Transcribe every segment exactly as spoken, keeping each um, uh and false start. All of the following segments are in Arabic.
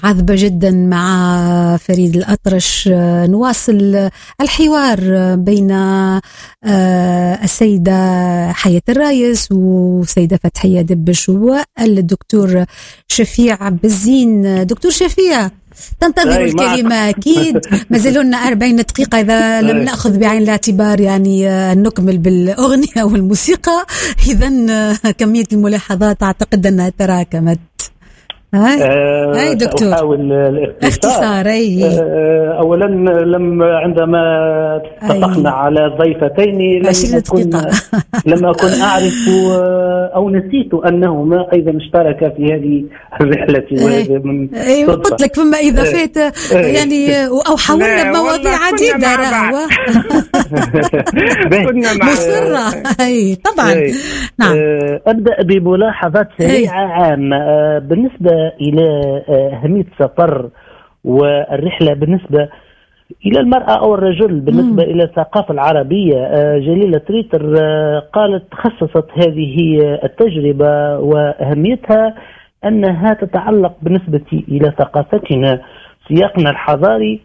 عذبة جدا مع فريد الأطرش. نواصل الحوار بين السيدة حياة الرايس والسيدة فتحية دبش والدكتور شفيع بالزين. دكتور شفيع، تنتظر الكلمة أكيد. ما زالوا لنا أربعين دقيقة إذا لم نأخذ بعين الاعتبار يعني نكمل بالأغنية والموسيقى. إذن كمية الملاحظات أعتقد أنها تراكمت. هاي آه هاي دكتور، أحاول الاختصار. آه أولا لم عندما اتفقنا على ضيفتين لم أكن لم أكن أعرف أو نسيت أنهما أيضا اشتركا في هذه الرحلة. وهذا من صدفة. قلت لك فما إذا فات يعني أو حاولنا بمواضيع عديدة راهو مصرة. أي طبعا. نعم. أبدأ بملاحظات سريعة عامة بالنسبة إلى أهمية السفر والرحلة بالنسبة إلى المرأة أو الرجل بالنسبة مم. إلى الثقافة العربية. جليلة ريتر قالت خصصت هذه التجربة وأهميتها أنها تتعلق بالنسبة إلى ثقافتنا سياقنا الحضاري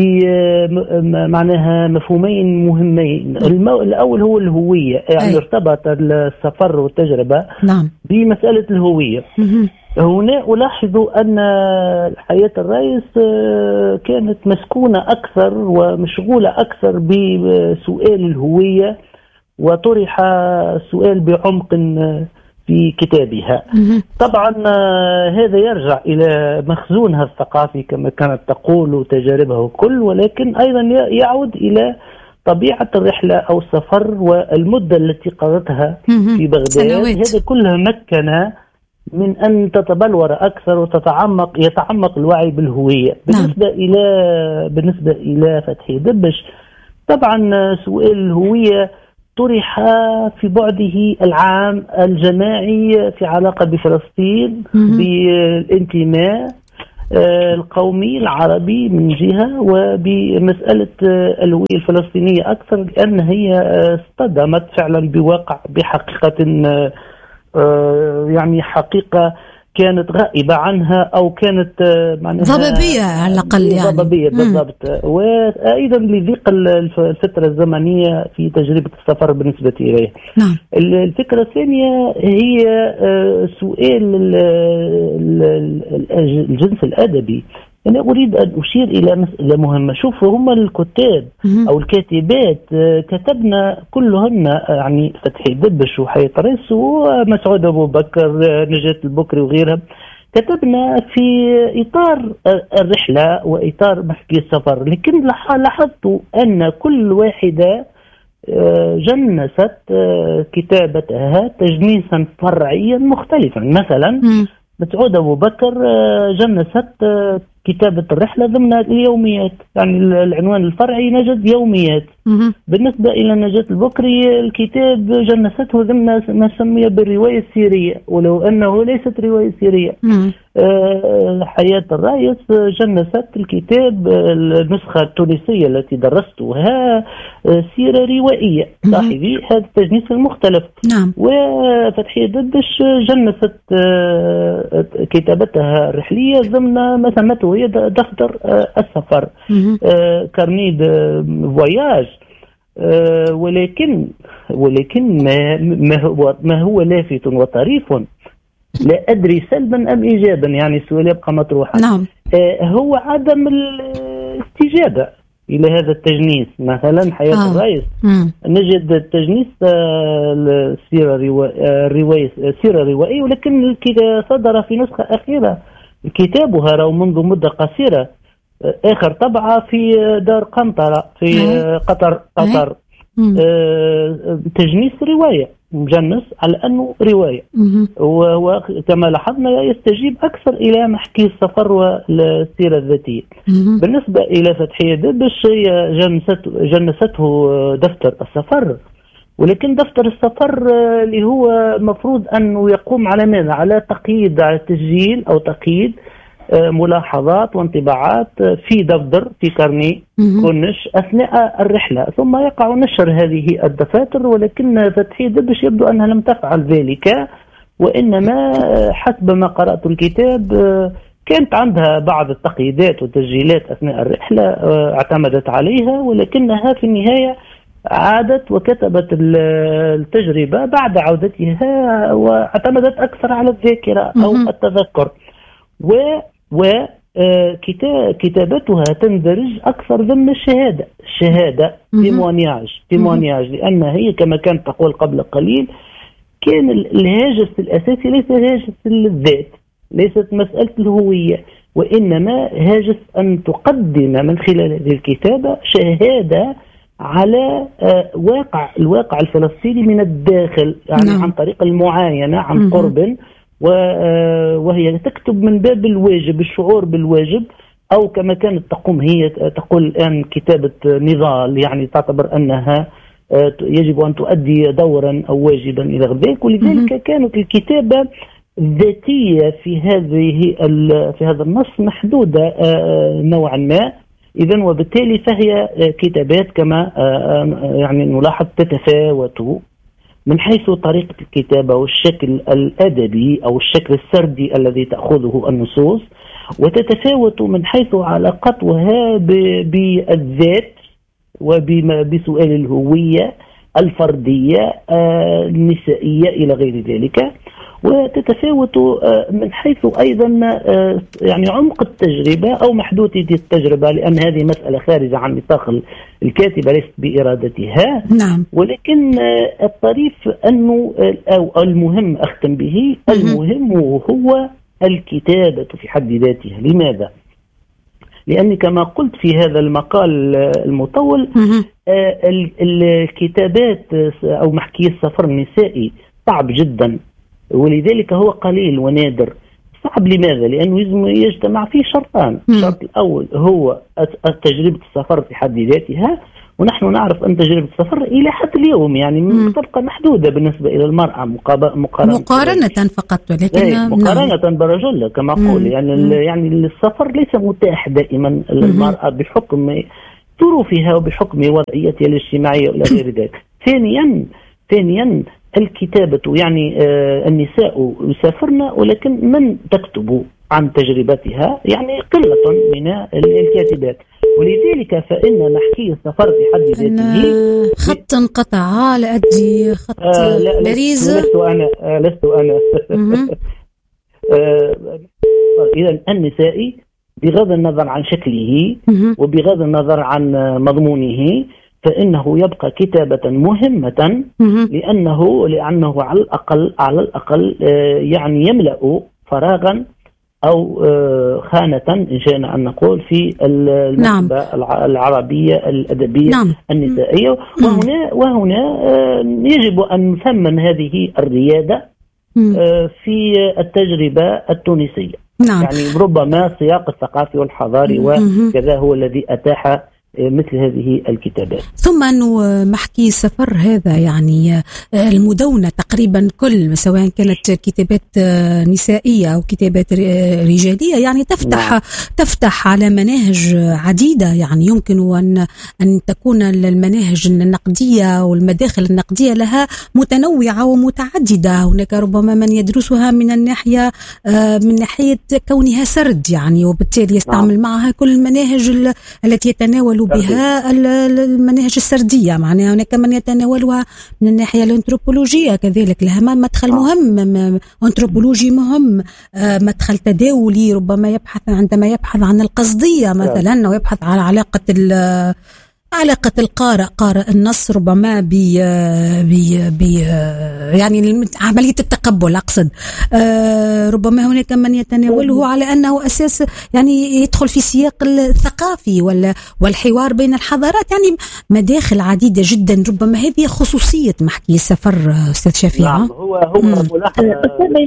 بمعناها مفهومين مهمين. الأول هو الهوية، يعني ارتبط السفر والتجربة نعم. بمسألة الهوية. مم. هنا ألاحظ أن حياة الرايس كانت مسكونة أكثر ومشغولة أكثر بسؤال الهوية، وطرح سؤال بعمق في كتابها. طبعا هذا يرجع إلى مخزونها الثقافي كما كانت تقول تجاربها كل، ولكن أيضا يعود إلى طبيعة الرحلة أو السفر والمدة التي قضتها في بغداد. هذا كله مكن من أن تتبلور أكثر وتتعمق يتعمق الوعي بالهوية. بالنسبة نعم. إلى بالنسبة إلى فتحية دبش، طبعا سؤال الهوية طرح في بعده العام الجماعي في علاقة بفلسطين بالانتماء القومي العربي من جهة، وبمسألة الهوية الفلسطينية أكثر، لأن هي اصطدمت فعلا بواقع بحقيقة يعني حقيقة كانت غائبة عنها أو كانت معناها ضبابية على الأقل يعني ضبابية بالضبط. وأيضا لضيق الفترة الزمنية في تجربة السفر بالنسبة إليه. نعم. الفكرة الثانية هي سؤال الجنس الأدبي. أنا أريد أن أشير إلى مسألة مهمة. شوفوا، هم الكتاب أو الكاتبات كتبنا كلهن، يعني فتحي دبش وحياة الرايس ومسعود أبو بكر نجاة البكري وغيرها، كتبنا في إطار الرحلة وإطار محكي السفر، لكن لاحظت أن كل واحدة جنست كتابتها تجنيسا فرعيا مختلفا. مثلا مسعود أبو بكر جنست كتابة الرحلة ضمن اليوميات، يعني العنوان الفرعي نجد يوميات. مم. بالنسبة إلى نجاة البكري الكتاب جنسته ضمن ما سمي بالرواية السيرية، ولو أنه ليست رواية سيرية. آه حياة الرايس جنست الكتاب النسخة التونسية التي درستها آه سيرة روائية. صاحبي هذا التجنيس المختلف. نعم. وفتحية دبش جنست آه كتابتها الرحلية ضمن ما سمته هي دفتر آه السفر، آه كارنيد فواياج. آه ولكن ولكن ما, ما هو ما هو لافت وطريف، لا أدري سلبا أم إيجابا، يعني السؤال يبقى مطروحا. نعم. آه هو عدم الاستجابة إلى هذا التجنيس. مثلا حياة آه. الرايس نجد التجنيس السيرة الرواية سيرة روائية، ولكن صدر في نسخة أخيرة كتابها رأوا منذ مدة قصيرة، آخر طبعة في دار قنطرة في آه. قطر قطر آه تجنيس رواية مجنس على أنه رواية، وكما لاحظنا يستجيب أكثر إلى محكي السفر والسيرة الذاتية. بالنسبة إلى فتحية دبش جنسته, جنسته دفتر السفر، ولكن دفتر السفر اللي هو مفروض أنه يقوم على ماذا؟ على تقييد، على تسجيل أو تقييد ملاحظات وانطباعات في دفتر في كارني كونش أثناء الرحلة، ثم يقع نشر هذه الدفاتر. ولكن فتحية دبش يبدو أنها لم تفعل ذلك، وإنما حسب ما قرأت الكتاب كانت عندها بعض التقييدات والتسجيلات أثناء الرحلة اعتمدت عليها، ولكنها في النهاية عادت وكتبت التجربة بعد عودتها واعتمدت أكثر على الذاكرة أو التذكر، و و كتابتها تندرج أكثر ضمن الشهادة الشهادة تيمونياج تيمونياج لأن هي كما كانت تقول قبل قليل كان الهاجس الأساسي ليس هاجس الذات، ليست مسألة الهوية، وإنما هاجس أن تقدم من خلال هذه الكتابة شهادة على واقع الواقع الفلسطيني من الداخل، يعني نعم. عن طريق المعاينة عن قرب، وهي تكتب من باب الواجب، الشعور بالواجب، أو كما كانت تقوم هي تقول الآن كتابة نضال، يعني تعتبر أنها يجب أن تؤدي دورا أو واجبا إلى ذلك، ولذلك كانت الكتابة الذاتية في هذه في هذا النص محدودة نوعا ما. إذن وبالتالي فهي كتابات كما يعني نلاحظ تتفاوت من حيث طريقة الكتابة والشكل الأدبي أو الشكل السردي الذي تأخذه النصوص، وتتفاوت من حيث علاقتها بالذات وبسؤال الهوية الفردية النسائية إلى غير ذلك، وتتفاوت من حيث أيضا يعني عمق التجربة أو محدودية التجربة، لأن هذه مسألة خارجة عن نطاق الكاتبة ليست بإرادتها. نعم. ولكن الطريف أنه أو المهم أختم به، المهم هو الكتابة في حد ذاتها. لماذا؟ لأني كما قلت في هذا المقال المطول الكتابات أو محكي السفر النسائي صعب جدا، ولذلك هو قليل ونادر. صعب لماذا؟ لأنه يجتمع فيه شرطان. الشرط الأول هو تجربة السفر في حد ذاتها، ونحن نعرف أن تجربة السفر إلى حد اليوم يعني تبقى محدودة بالنسبة إلى المرأة مقارنة مقارنة فقط، ولكن مقارنة برجل كما أقول يعني مم. يعني السفر ليس متاح دائما للمرأة بحكم ظروفها وبحكم وضعيتها الاجتماعية إلى غير ذلك. ثانيا ثانيا الكتابة يعني آه النساء يسافرن، ولكن من تكتب عن تجربتها يعني قلة من الكاتبات، ولذلك فإن محكي السفر في حد ذاته خط انقطع لأدي خط آه لا باريس. لست أنا آه لست أنا آه إذا النسائي بغض النظر عن شكله وبغض النظر عن مضمونه فإنه يبقى كتابة مهمة، لأنه لأنه على الأقل على الأقل يعني يملأ فراغا أو خانة إن شئنا أن نقول في المكتبة نعم. العربية الأدبية نعم. النسائية. وهنا وهنا يجب أن نثمن هذه الريادة في التجربة التونسية. نعم. يعني ربما السياق الثقافي والحضاري وكذا هو الذي أتاح مثل هذه الكتابات. ثم أنه محكي السفر هذا يعني المدونة تقريبا كل سواء كانت كتابات نسائية أو كتابات رجالية يعني تفتح نعم. تفتح على مناهج عديدة، يعني يمكن أن أن تكون المناهج النقدية والمداخل النقدية لها متنوعة ومتعددة. هناك ربما من يدرسها من الناحية من ناحية كونها سرد يعني، وبالتالي يستعمل نعم. معها كل المناهج التي يتناول بها المناهج السردية. معناها هناك من يتناولها من الناحية الأنثروبولوجية كذلك، لها مدخل مهم أنثروبولوجي مهم، مدخل تداولي ربما يبحث عندما يبحث عن القصدية مثلا، أو يبحث على علاقة علاقة القارئ قارئ النص ربما ب ب يعني عملية التقبل أقصد. أه ربما هناك من يتناوله على أنه أساس يعني يدخل في سياق الثقافي والحوار بين الحضارات، يعني مداخل عديدة جدا. ربما هذه خصوصية محكي السفر أستاذ شفيع. نعم هو هو ملاحظة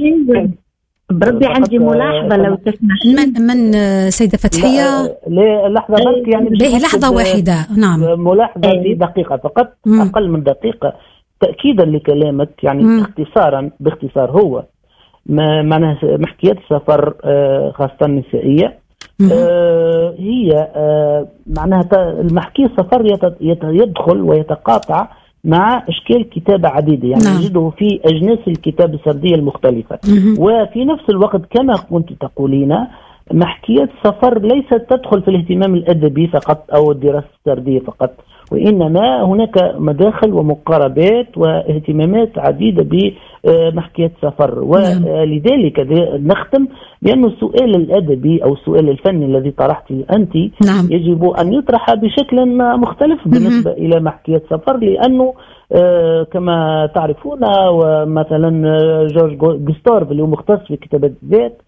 بربي عندي ملاحظة لو تسمح. من من سيدة فتحية؟ لا لحظة بس يعني به لحظة واحدة. نعم ملاحظة في دقيقة فقط مم. أقل من دقيقة تأكيدا لكلامك يعني مم. اختصارا باختصار هو ما معناها محكيات السفر خاصة النسائية آه هي آه معناها المحكي السفر يدخل ويتقاطع مع أشكال كتابة عديدة يعني نعم. نجده في أجناس الكتاب السردية المختلفة. مم. وفي نفس الوقت كما كنت تقولين محكيات سفر ليست تدخل في الاهتمام الأدبي فقط أو الدراسة السردية فقط، وإنما هناك مداخل ومقاربات واهتمامات عديدة بمحكيات سفر. ولذلك نختم بأن السؤال الأدبي أو السؤال الفني الذي طرحته أنت نعم. يجب أن يطرح بشكل مختلف بالنسبة إلى محكيات سفر، لأنه آه كما تعرفون ومثلا جورج جوستارف اللي هو مختص في كتابة الذات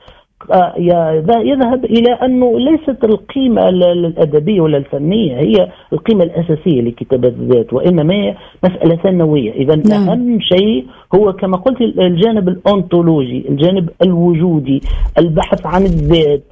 يذهب إلى أنه ليست القيمة الأدبية ولا الفنية هي القيمة الأساسية لكتابة الذات، وإنما هي مسألة ثانوية. إذا نعم. أهم شيء هو كما قلت الجانب الأنطولوجي، الجانب الوجودي، البحث عن الذات،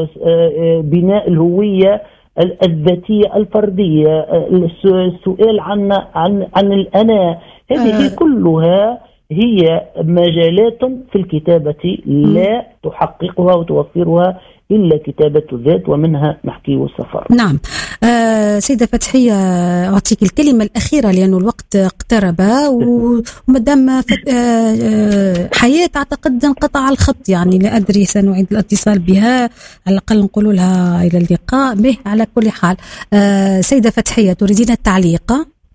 بناء الهوية الذاتية الفردية، السؤال عن عن عن الأنا. هذه كلها هي مجالات في الكتابة لا تحققها وتوفرها إلا كتابة الذات، ومنها محكي السفر. نعم. آه سيدة فتحية أعطيك الكلمة الأخيرة لأن الوقت اقترب، ومدام آه حياة أعتقد انقطع الخط، يعني لا أدري سنعيد الاتصال بها، على الأقل نقول لها إلى اللقاء به. على كل حال آه سيدة فتحية تريدين التعليق؟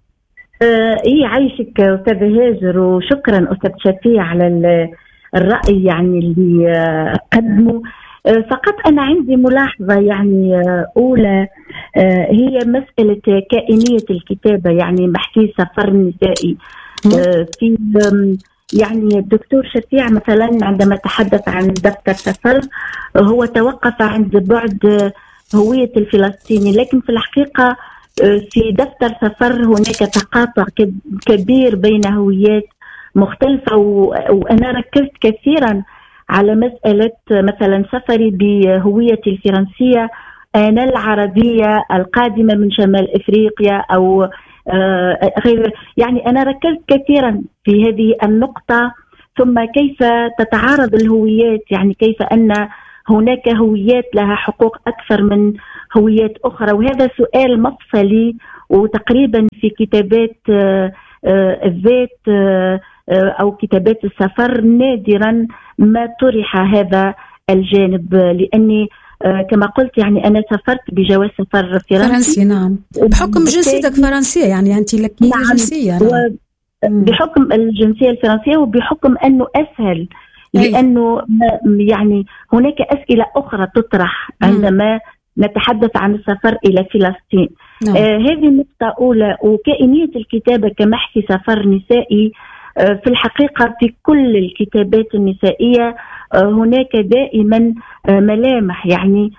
ايه عايشك أستاذ هاجر، وشكرا أستاذ شفيع على الرأي يعني اللي قدمه. فقط أنا عندي ملاحظة يعني أولى، هي مسألة كائنية الكتابة، يعني محكي سفر نسائي. في يعني الدكتور شفيع مثلا عندما تحدث عن دفتر سفر هو توقف عند بعد هوية الفلسطيني، لكن في الحقيقة في دفتر سفر هناك تقاطع كبير بين هويات مختلفة. وأنا ركزت كثيرا على مسألة مثلا سفري بهوية الفرنسية، أنا العربية القادمة من شمال إفريقيا أو غير، يعني أنا ركزت كثيرا في هذه النقطة. ثم كيف تتعارض الهويات، يعني كيف أن هناك هويات لها حقوق أكثر من هويات أخرى، وهذا سؤال مفصلي وتقريبا في كتابات الذات أو كتابات السفر نادرا ما طرح هذا الجانب. لأني كما قلت يعني أنا سافرت بجواز سفر فرنسي, فرنسي نعم، بحكم جنسيتك فرنسية، يعني أنت لك نعم جنسية نعم. بحكم الجنسية الفرنسية وبحكم أنه أسهل، لأنه يعني هناك أسئلة أخرى تطرح عندما نتحدث عن السفر إلى فلسطين. نعم. آه هذه نقطة أولى. وكائنية الكتابة كمحكي سفر نسائي، آه في الحقيقة في كل الكتابات النسائية آه هناك دائما آه ملامح يعني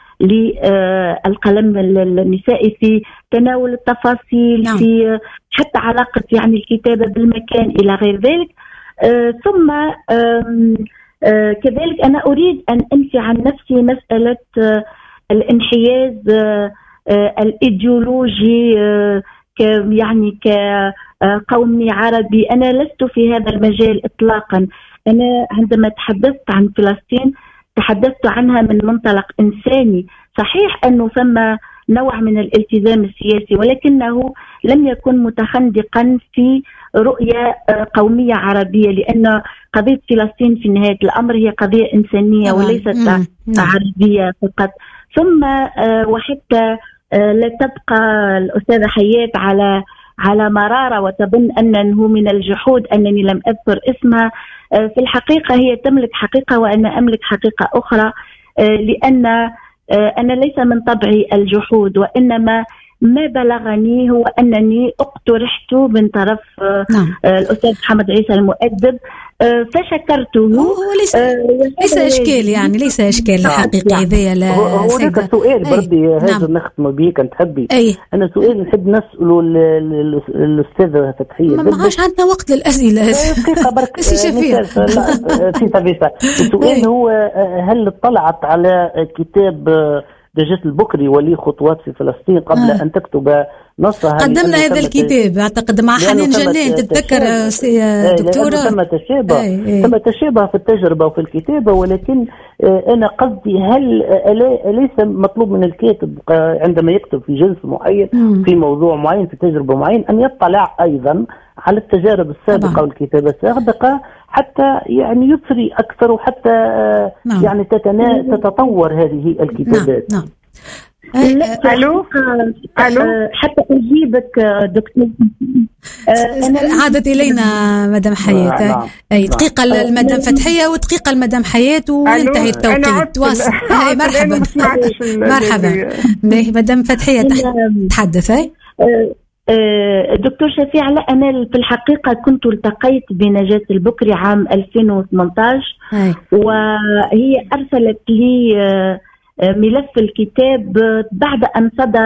للقلم النسائي في تناول التفاصيل. نعم. في حتى علاقة يعني الكتابة بالمكان إلى غير ذلك. آه ثم آه آه كذلك أنا أريد أن أنفي عن نفسي مسألة آه الانحياز آه آه الإيديولوجي آه يعني كقومي عربي. أنا لست في هذا المجال إطلاقا. أنا عندما تحدثت عن فلسطين تحدثت عنها من منطلق إنساني. صحيح أنه ثم نوع من الالتزام السياسي، ولكنه لم يكن متخندقا في رؤية قومية عربية، لأن قضية فلسطين في نهاية الأمر هي قضية إنسانية وليست عربية فقط. ثم وحتى لا تبقى الأستاذة حياة على على مرارة وتظن أنه من الجحود أنني لم أذكر اسمها، في الحقيقة هي تملك حقيقة وأنا أملك حقيقة أخرى، لأن أنا ليس من طبعي الجحود، وإنما ما بلغني هو أنني اقترحت من طرف نعم. الأستاذ محمد عيسى المؤدب فشكرته. ليس, ليس إشكال يعني ليس إشكال الحقيقة إذا لا هناك سؤال برضي هذا نختم به كنت حبي أي. أنا سؤال نحب نسأله الأستاذة فتحية، ما عادش عندنا وقت للأسئلة سي شفيع في تبيسة. السؤال هو هل اطلعت على كتاب دجاج البكري ولي خطوات في فلسطين قبل آه. أن تكتب نصها؟ قدمنا هذا الكتاب أعتقد مع حنان جنان تتذكر دكتورة. ثم تشابه ثم تشابه في التجربة وفي الكتابة، ولكن أنا قصدي هل ليس مطلوب من الكاتب عندما يكتب في جنس معين في موضوع معين في تجربة معين أن يطلع أيضا على التجارب السابقة طبعا. والكتابة السابقة حتى يعني يثري أكثر وحتى نعم. يعني تتنا... تتطور هذه الكتابات. نعم. نعم. الو الو حتى اجيبك دكتور. عادت الينا مدام حياة. اي دقيقه المدام فتحيه ودقيقه المدام حياة وانتهي التوقيت. واصل. هاي مرحبا مرحبا مدام فتحيه تحدث. هاي دكتور شفيع، لا أنا في الحقيقة كنت التقيت بنجاة البكري عام ألفين وثمانية عشر وهي أرسلت لي ملف الكتاب بعد أن صدر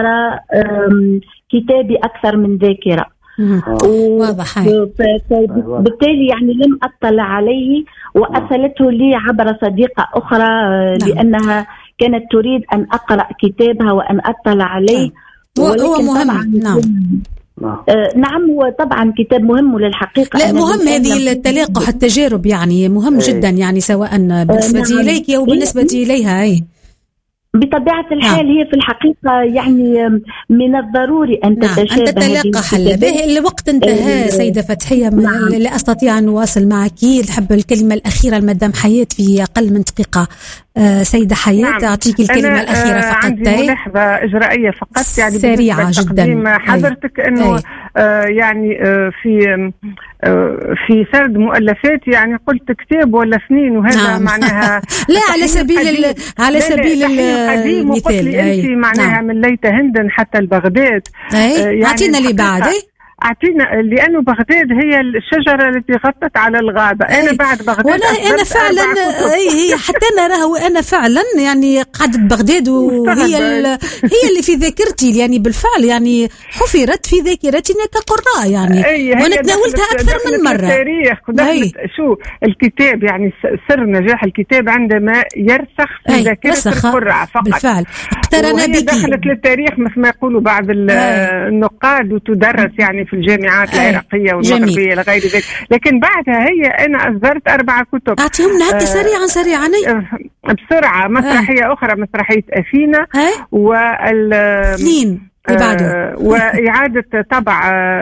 كتابي أكثر من ذاكرة. واضح. بالتالي يعني لم أطلع عليه وأرسلته لي عبر صديقة أخرى لأنها كانت تريد أن أقرأ كتابها وأن أطلع عليه. هو مهم. نعم آه نعم هو طبعا كتاب مهم للحقيقة. لا مهم هذه التلاقح التجارب يعني مهم ايه. جدا يعني سواء بالنسبة آه نعم. إليك أو بالنسبة إيه. إليها. أي بطبيعة الحال نعم. هي في الحقيقة يعني من الضروري أن نعم. تتشابه. أن تتلاقح. الوقت انتهى إيه. سيدة فتحية. نعم. لا أستطيع أن أواصل معك. نحب الكلمة الأخيرة المدام حياة في أقل من دقيقة. آه سيدة حياة نعم. أعطيك الكلمة الأخيرة فقط. عندي ملاحظة إجرائية فقط يعني سريعة جدا. حضرتك أي. أنه آه يعني آه في آه في سرد مؤلفات يعني قلت كتاب ولا اثنين وهذا نعم. معناها لا على سبيل على سبيل المثال. أنت معناها نعم. من ليت هندن حتى البغداد. آه يعني أعطينا لي بعد. أعطينا لأنه بغداد هي الشجرة التي غطت على الغابة. أنا بعد بغداد وأنا أنا فعلا هي حتى أنا راهو أنا فعلا يعني قعدت بغداد وهي هي اللي في ذاكرتي يعني بالفعل يعني حفرت في ذاكرتنا كقراء يعني وأنا تناولتها أكثر من مرة. تاريخ شو الكتاب يعني سر نجاح الكتاب عندما يرسخ في ذاكرة القراء فقط. بالفعل اقترن بك. دخلت للتاريخ مثل ما يقولوا بعض النقاد وتدرس يعني في الجامعات العراقية والمغربية لغير ذلك. لكن بعدها هي أنا أصدرت أربع كتب. أعطيهم هكا سريعا سريعا بسرعة. مسرحية آه. أخرى مسرحية أثينا وال آه. وإعادة طبع